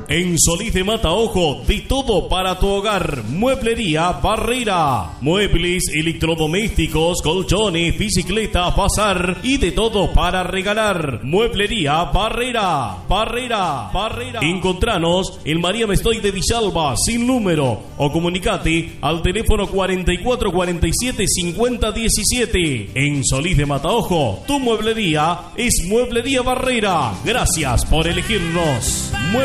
En Solís de Mataojo, de todo para tu hogar. Mueblería Barrera. Muebles, electrodomésticos, colchones, bicicletas, bazar y de todo para regalar. Mueblería Barrera. Encontranos en María Mestoy de Villalba, sin número, o comunicate al teléfono 4447 5017. En Solís de Mataojo, tu mueblería es Mueblería Barrera. Gracias por elegirnos.